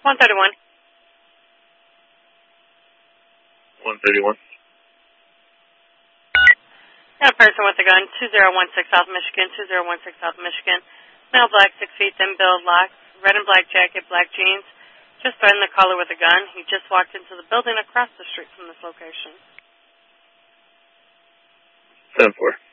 131. 131. Got a person with a gun, 2016 South Michigan, 2016 South Michigan. Male, black, 6 feet, thin build, locks, red and black jacket, black jeans. Just threatened the caller with a gun. He just walked into the building across the street from this location. 10-4.